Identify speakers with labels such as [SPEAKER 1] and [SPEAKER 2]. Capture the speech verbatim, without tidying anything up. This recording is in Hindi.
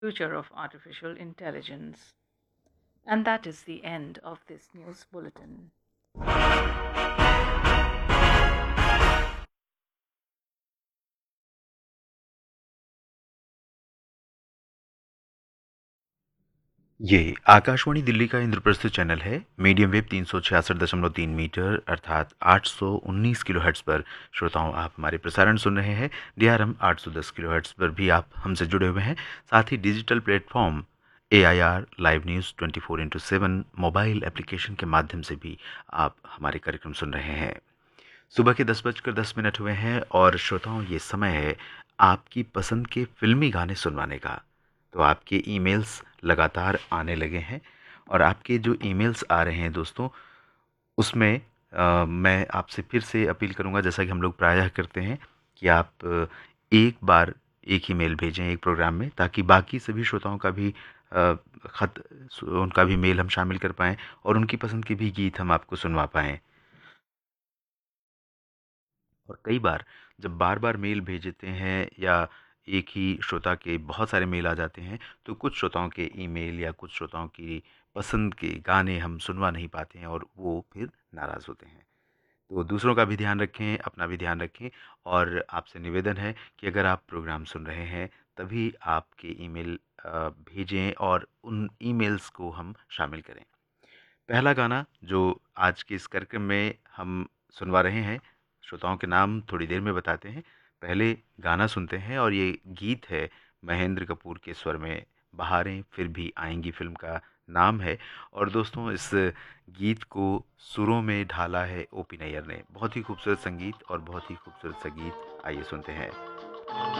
[SPEAKER 1] future of artificial intelligence. And that is the end of this news bulletin.
[SPEAKER 2] ये आकाशवाणी दिल्ली का इंद्रप्रस्थ चैनल है। मीडियम वेव तीन सौ छियासठ दशमलव तीन मीटर अर्थात आठ सौ उन्नीस किलो हर्ट्ज़ पर श्रोताओं आप हमारे प्रसारण सुन रहे हैं। डीआरएम आठ सौ दस किलो हर्ट्ज़ पर भी आप हमसे जुड़े हुए हैं। साथ ही digital platform A I R live news twenty four into seven mobile application के माध्यम से भी आप हमारे कार्यक्रम सुन रहे हैं। सुबह के दस बजकर दस मिनट हुए हैं और श्रोताओं ये समय है आपकी पसंद के फिल्मी गाने सुनवाने का। तो आपके ईमेल्स लगातार आने लगे हैं और आपके जो ईमेल्स आ रहे हैं दोस्तों उसमें अ, मैं आपसे फिर से अपील करूंगा, जैसा कि हम लोग प्रायः करते हैं, कि आप अ, एक बार एक ही मेल भेजें एक प्रोग्राम में, ताकि बाकी सभी श्रोताओं का भी अ, खत उनका भी मेल हम शामिल कर पाएँ और उनकी पसंद के भी गीत हम आपको सुनवा पाएँ। और कई बार जब बार-बार मेल भेजते हैं या एक ही श्रोता के बहुत सारे मेल आ जाते हैं, तो कुछ श्रोताओं के ईमेल या कुछ श्रोताओं की पसंद के गाने हम सुनवा नहीं पाते हैं और वो फिर नाराज़ होते हैं। तो दूसरों का भी ध्यान रखें, अपना भी ध्यान रखें और आपसे निवेदन है कि अगर आप प्रोग्राम सुन रहे हैं, तभी आपके ईमेल अ, भेजें और उन ईमेल्स को हम शामिल करें। पहला गाना जो आज के इस कार्यक्रम में हम सुनवा रहे हैं, श्रोताओं के नाम थोड़ी देर में बताते हैं। पहले गाना सुनते हैं और ये गीत है महेंद्र कपूर के स्वर में, बहारें फिर भी आएंगी फ़िल्म का नाम है। और दोस्तों इस गीत को सुरों में ढाला है ओ पी नैयर ने। बहुत ही खूबसूरत संगीत और बहुत ही खूबसूरत सा गीत, आइए सुनते हैं।